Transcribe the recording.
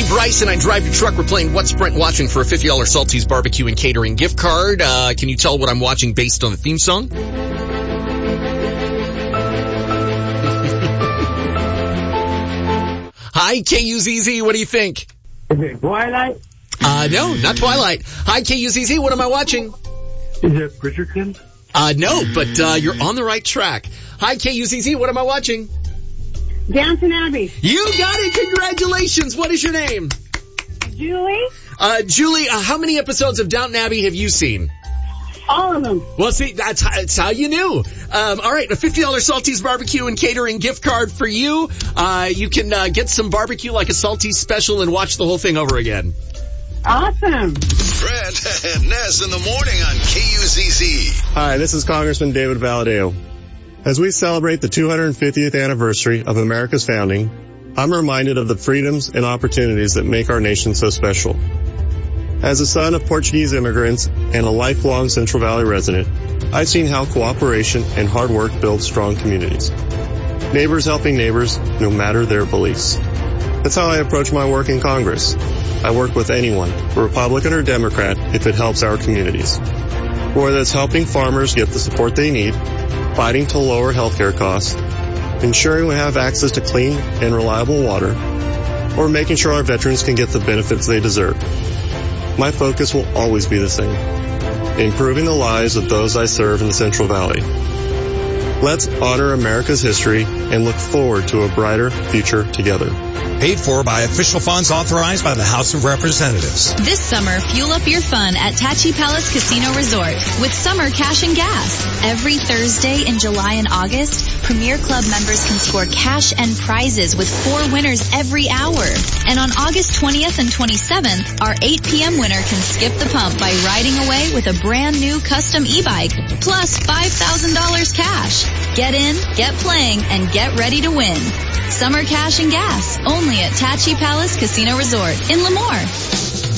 Bryce and I Drive Your Truck. We're playing What's Brent Watching for a $50 Salty's Barbecue and Catering gift card. Can you tell what I'm watching based on the theme song? Hi, KUZZ. What do you think? Is it Twilight? No, not Twilight. Hi, KUZZ. What am I watching? Is it Bridgerton? No, but you're on the right track. Hi, KUZZ. What am I watching? Downton Abbey. You got it. Congratulations. What is your name? Julie? Julie, how many episodes of Downton Abbey have you seen? All of them. Well, see, that's how you knew. All right, a $50 Salty's Barbecue and Catering gift card for you. You can get some barbecue like a Salty's special and watch the whole thing over again. Awesome. Brent and Ness in the morning on KUZZ. Hi, this is Congressman David Valadeo. As we celebrate the 250th anniversary of America's founding, I'm reminded of the freedoms and opportunities that make our nation so special. As a son of Portuguese immigrants and a lifelong Central Valley resident, I've seen how cooperation and hard work build strong communities. Neighbors helping neighbors, no matter their beliefs. That's how I approach my work in Congress. I work with anyone, Republican or Democrat, if it helps our communities. Whether it's helping farmers get the support they need, fighting to lower healthcare costs, ensuring we have access to clean and reliable water, or making sure our veterans can get the benefits they deserve. My focus will always be the same: improving the lives of those I serve in the Central Valley. Let's honor America's history and look forward to a brighter future together. Paid for by official funds authorized by the House of Representatives. This summer, fuel up your fun at Tachi Palace Casino Resort with Summer Cash and Gas. Every Thursday in July and August, Premier Club members can score cash and prizes with 4 winners every hour. And on August 20th and 27th, our 8 p.m. winner can skip the pump by riding away with a brand new custom e-bike plus $5,000 cash. Get in, get playing, and get ready to win. Summer Cash and Gas, only at Tachi Palace Casino Resort in Lemoore.